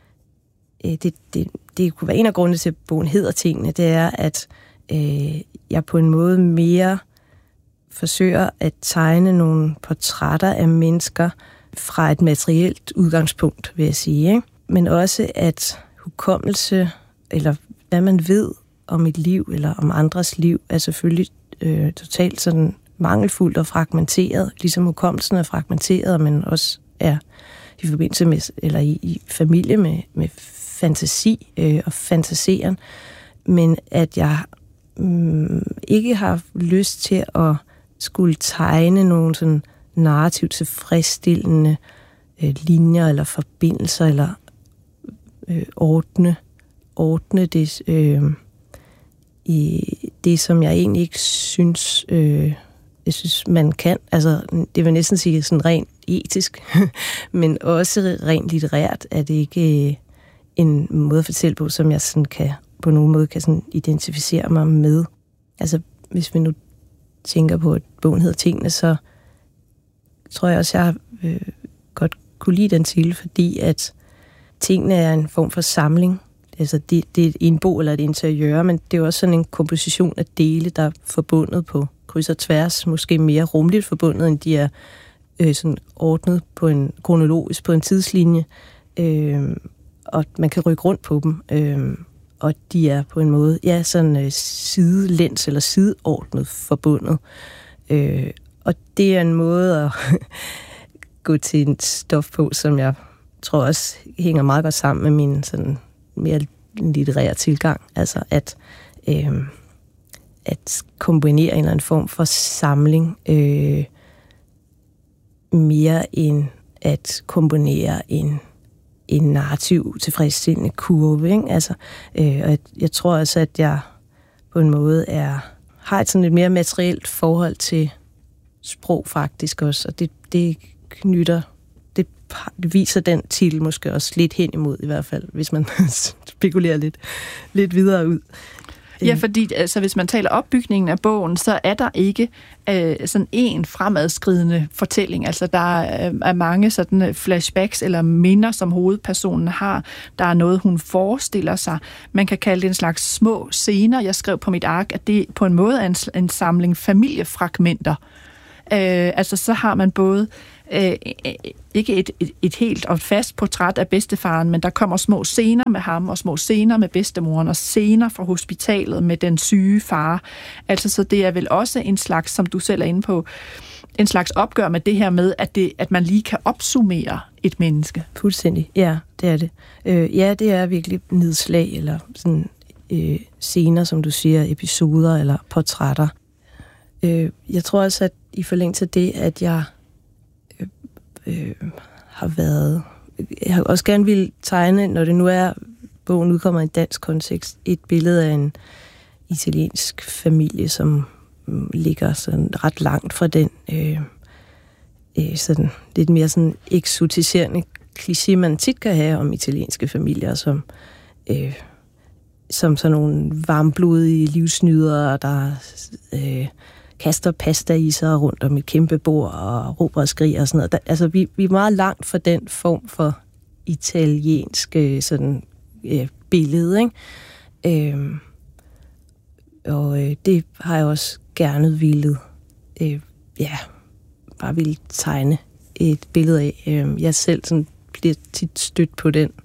det kunne være en af grundene til, at bogen hedder Tingene, det er, at jeg på en måde mere forsøger at tegne nogle portrætter af mennesker fra et materielt udgangspunkt, vil jeg sige, ikke? Men også, at hukommelse, eller hvad man ved om et liv, eller om andres liv, er selvfølgelig totalt sådan mangelfuldt og fragmenteret, ligesom hukommelsen er fragmenteret, men også er i forbindelse med, eller i familie med fantasi og fantaseren, men at jeg ikke har lyst til at skulle tegne nogle sådan narrativt tilfredsstillende linjer eller forbindelser, eller ordne det i det, som jeg egentlig ikke synes, jeg synes, man kan. Altså, det vil næsten sige sådan rent etisk, men også rent litterært er det ikke en måde at fortælle på, som jeg sådan kan, på nogen måde kan sådan identificere mig med. Altså, hvis vi nu tænker på, at bogen hedder Tingene, så tror jeg også, jeg godt kunne lide den til, fordi at tingene er en form for samling. Altså, det er en bog eller et interiør, men det er også sådan en komposition af dele, der er forbundet på kryds og tværs, måske mere rumligt forbundet, end de er sådan ordnet på kronologisk på en tidslinje, og man kan rykke rundt på dem, og de er på en måde, ja, sådan sidelæns eller sideordnet forbundet. Og det er en måde at gå til et stof på, som jeg tror også hænger meget godt sammen med min sådan mere litterære tilgang. Altså at kombinere en eller anden form for samling, mere end at kombinere en narrativ tilfredsstillende kurve, ikke? Altså, og jeg tror også, at jeg på en måde har et sådan et mere materielt forhold til sprog faktisk også, og det knytter, det viser den titel måske også lidt hen imod i hvert fald, hvis man spekulerer lidt videre ud. Ja, fordi altså, hvis man taler opbygningen af bogen, så er der ikke sådan en fremadskridende fortælling. Altså, der er mange sådan flashbacks eller minder, som hovedpersonen har. Der er noget, hun forestiller sig. Man kan kalde det en slags små scener. Jeg skrev på mit ark, at det på en måde er en samling familiefragmenter. Altså, så har man både ikke et helt og fast portræt af bedstefaren, men der kommer små scener med ham, og små scener med bedstemoren, og scener fra hospitalet med den syge far. Altså, så det er vel også en slags, som du selv er inde på, en slags opgør med det her med, at man lige kan opsummere et menneske. Fuldstændig, ja, det er det. Ja, det er virkelig nedslag, eller sådan scener, som du siger, episoder eller portrætter. Jeg tror også, at i forlængelse af det, at jeg har også gerne ville tegne, når det nu er, bogen udkommer i en dansk kontekst, et billede af en italiensk familie, som ligger sådan ret langt fra den sådan lidt mere sådan eksotiserende kliché, man tit kan have om italienske familier, som sådan nogle varmblodige livsnydere, der kaster pasta i sig rundt om et kæmpe bord og råber og skriger og sådan noget. Altså, vi er meget langt fra den form for italiensk sådan, billede, ikke? Og det har jeg også gerne ville, bare ville tegne et billede af. Jeg selv sådan, bliver tit stødt på den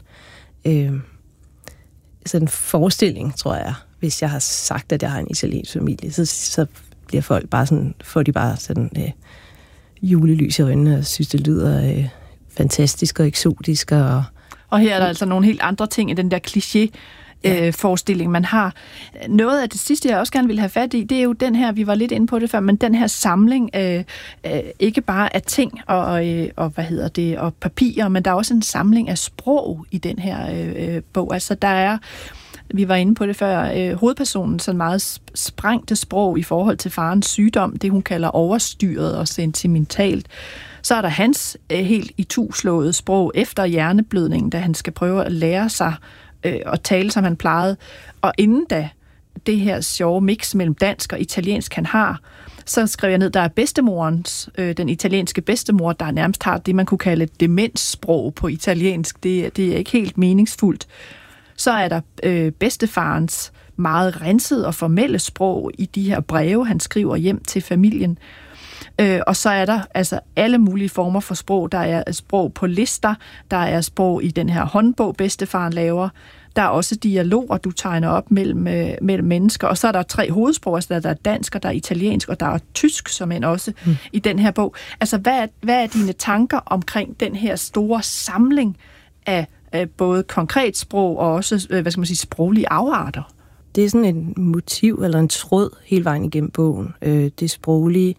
sådan forestilling, tror jeg, hvis jeg har sagt, at jeg har en italiensk familie, så bliver folk bare sådan, får de bare sådan julelys i øjnene og synes, det lyder fantastisk og eksotisk. Og her er der altså nogle helt andre ting i den der kliché-forestilling, man har. Noget af det sidste, jeg også gerne vil have fat i, det er jo den her, vi var lidt inde på det før, men den her samling, ikke bare af ting og og papirer, men der er også en samling af sprog i den her bog. Altså der er, vi var inde på det før, hovedpersonen sådan meget sprængte sprog i forhold til farens sygdom, det hun kalder overstyret og sentimentalt. Så er der hans helt ituslåede sprog efter hjerneblødningen, da han skal prøve at lære sig at tale, som han plejede. Og inden da det her sjove mix mellem dansk og italiensk, han har, så skrev jeg ned, der er bedstemorens, den italienske bedstemor, der nærmest har det, man kunne kalde et demenssprog på italiensk. Det er ikke helt meningsfuldt. Så er der bedstefarens meget rinsede og formelle sprog i de her breve, han skriver hjem til familien. Og så er der altså alle mulige former for sprog. Der er sprog på lister, der er sprog i den her håndbog, bedstefaren laver. Der er også dialoger, du tegner op mellem mennesker. Og så er der 3 hovedsprog, altså der er dansk, og der er italiensk, og der er tysk, som end også i den her bog. Altså, hvad er dine tanker omkring den her store samling af både konkret sprog og også, sproglige afarter? Det er sådan en motiv eller en tråd hele vejen igennem bogen. Det sproglige,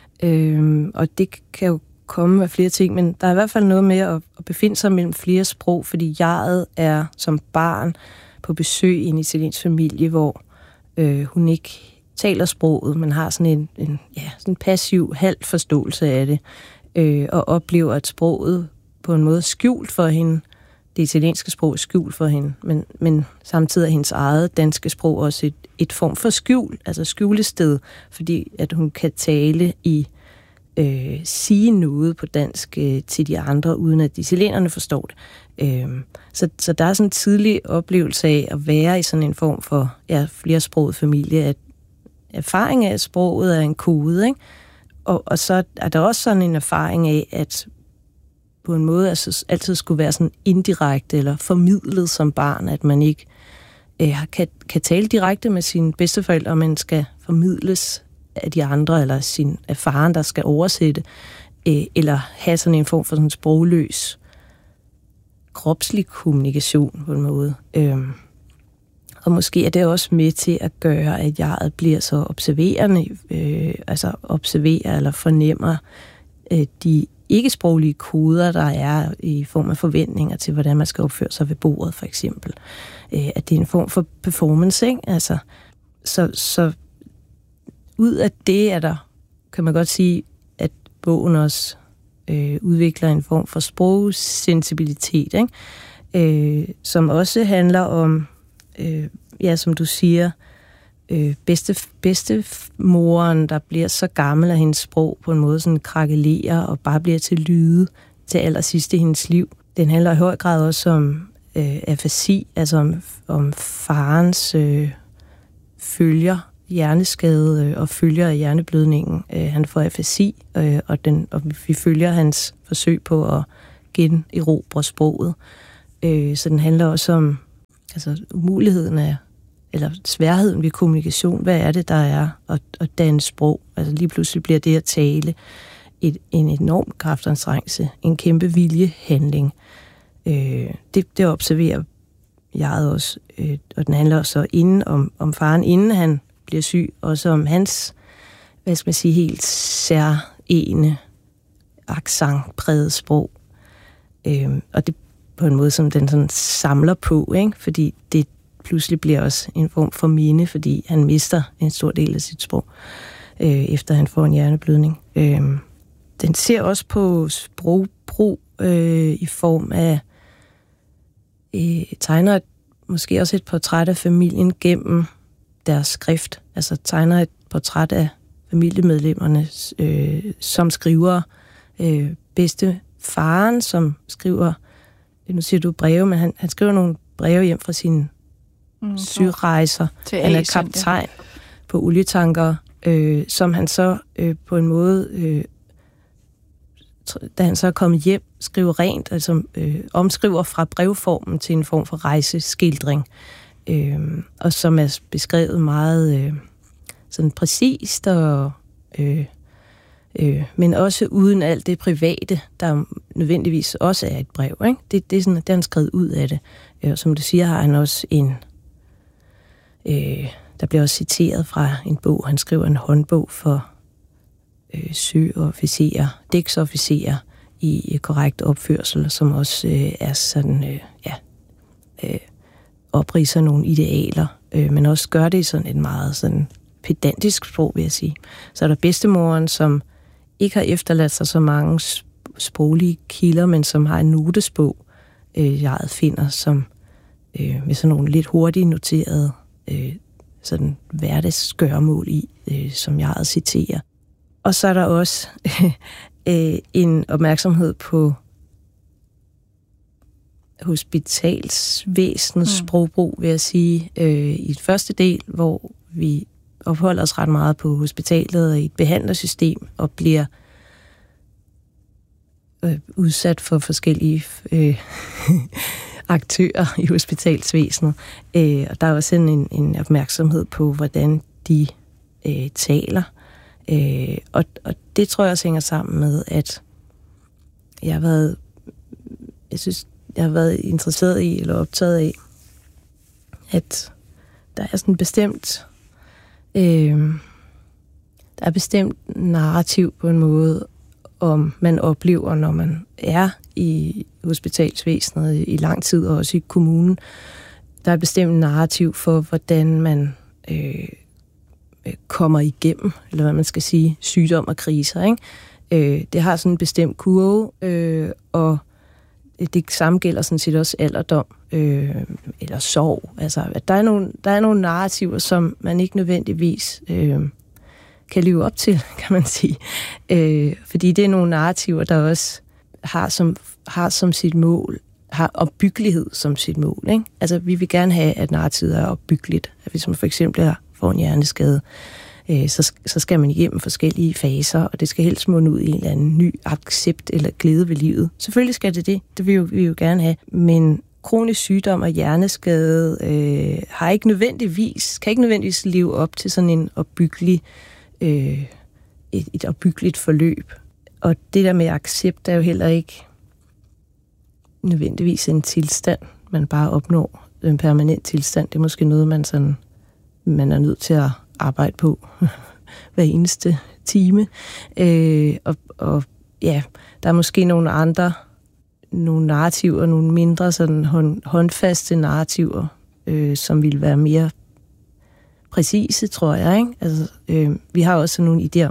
og det kan jo komme af flere ting, men der er i hvert fald noget med at befinde sig mellem flere sprog, fordi jeget er som barn på besøg i en italiensk familie, hvor hun ikke taler sproget, men har sådan en passiv halv forståelse af det, og oplever, at sproget på en måde er skjult for hende. Det italienske sprog er skjult for hende, men samtidig er hendes eget danske sprog også et form for skjul, altså skjulested, fordi at hun kan tale i sige noget på dansk til de andre, uden at italienerne forstår det. Så der er sådan en tidlig oplevelse af at være i sådan en form for flersproget familie, at erfaring af, at sproget er en kode, ikke? Og så er der også sådan en erfaring af, at på en måde altså, altid skulle være sådan indirekte eller formidlet som barn, at man ikke kan tale direkte med sine bedsteforældre, men skal formidles af de andre, eller af faren, der skal oversætte, eller have sådan en form for sådan sprogløs kropslig kommunikation på en måde. Og måske er det også med til at gøre, at jeget bliver så observerende, altså observerer eller fornemmer de ikke-sproglige koder, der er i form af forventninger til, hvordan man skal opføre sig ved bordet, for eksempel. At det er en form for performance, ikke? Altså, så ud af det er der, kan man godt sige, at bogen også udvikler en form for sprogsensibilitet, ikke? Som også handler om, som du siger, bedstemoren, der bliver så gammel, at hendes sprog på en måde sådan krakelerer og bare bliver til lyde til allersidst i hendes liv. Den handler i høj grad også om afasi, altså om farens følger, hjerneskade og følger af hjerneblødningen. Han får afasi, og vi følger hans forsøg på at generobre sproget. Så den handler også om umuligheden af, eller sværheden ved kommunikation. Hvad er det, der er at danne sprog? Altså lige pludselig bliver det at tale en enorm kraftanstrengelse, en kæmpe viljehandling. Det observerer jeg også, og den handler også om faren, inden han bliver syg, også om hans, hvad skal man sige, helt særene, accentpræget sprog. Og det på en måde, som den sådan samler på, ikke? Fordi det pludselig bliver også en form for minde, fordi han mister en stor del af sit sprog, efter han får en hjerneblødning. Den ser også på sprogbrug i form af tegner måske også et portræt af familien gennem deres skrift. Altså tegner et portræt af familiemedlemmerne som skriver. Bedstefaren, som skriver, nu siger du breve, men han skriver nogle breve hjem fra sine syrejser. Han er kaptajn på olietanker, som han så på en måde, da han så er kommet hjem, skriver rent, altså omskriver fra brevformen til en form for rejseskildring, og som er beskrevet meget sådan præcist, og men også uden alt det private, der nødvendigvis også er et brev. Ikke? Det er sådan, at det er han skrevet ud af det. Og som du siger, har han også der bliver også citeret fra en bog. Han skriver en håndbog for søofficerer, dæksofficerer i korrekt opførsel, som også er sådan, opridser nogle idealer, men også gør det i sådan et meget sådan pedantisk sprog, vil jeg sige. Så er der bedstemoren, som ikke har efterladt sig så mange sproglige kilder, men som har en notesbog, jeg finder, som med sådan nogle lidt hurtigt noterede sådan hverdagsgøremål i, som jeg citerer. Og så er der også en opmærksomhed på hospitalsvæsenets sprogbrug, vil jeg sige, i et første del, hvor vi opholder os ret meget på hospitalet og i et behandlersystem og bliver udsat for forskellige aktører i hospitalsvæsenet. Og der er også en opmærksomhed på, hvordan de taler. Og det tror jeg også hænger sammen med, at jeg har været interesseret i, eller optaget af, at der er sådan bestemt der er bestemt narrativ på en måde, om man oplever, når man er i hospitalsvæsenet i lang tid, og også i kommunen. Der er bestemt narrativ for, hvordan man kommer igennem, eller hvad man skal sige, sygdom og kriser. Ikke? Det har sådan en bestemt kurve, og det samme gælder sådan set også alderdom, eller sorg. Altså, at der er nogle narrativer, som man ikke nødvendigvis kan leve op til, kan man sige. Fordi det er nogle narrativer, der også har som sit mål, har opbyggelighed som sit mål. Ikke? Altså, vi vil gerne have, at narrativet er opbyggeligt. At hvis man for eksempel får en hjerneskade, så skal man igennem forskellige faser, og det skal helst munde ud i en eller anden ny accept eller glæde ved livet. Selvfølgelig skal det. Det vil vi jo gerne have. Men kronisk sygdom og hjerneskade kan ikke nødvendigvis leve op til sådan en opbyggelig, et opbyggeligt forløb. Og det der med accept er jo heller ikke nødvendigvis en tilstand, man bare opnår. En permanent tilstand, det er måske noget, man er nødt til at arbejde på hver eneste time. Og ja, der er måske nogle narrativer, nogle mindre sådan håndfaste narrativer, som vil være mere præcise, tror jeg. Ikke? Altså, vi har også nogle idéer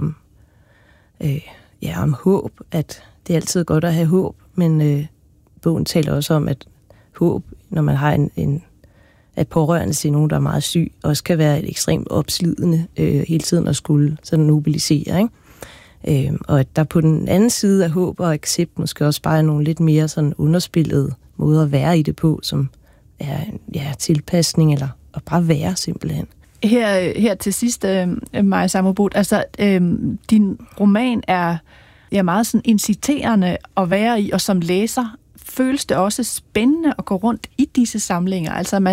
om håb, at det er altid godt at have håb, men bogen taler også om, at håb, når man har at pårørende til nogen, der er meget syg, også kan være et ekstremt opslidende hele tiden at skulle sådan mobilisere, ikke? Og at der på den anden side af håb og accept måske også bare er nogle lidt mere sådan underspillede måder at være i det på, som er tilpasning eller at bare være simpelthen. Her til sidst, Maja Samobot, altså din roman er meget sådan inciterende at være i, og som læser føles det også spændende at gå rundt i disse samlinger. Altså